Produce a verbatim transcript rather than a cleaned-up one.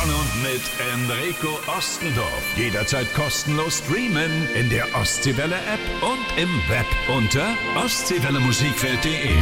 Von und mit Enrico Ostendorf. Jederzeit kostenlos streamen in der Ostseewelle App und im Web unter ostseewelle musikfeld punkt de.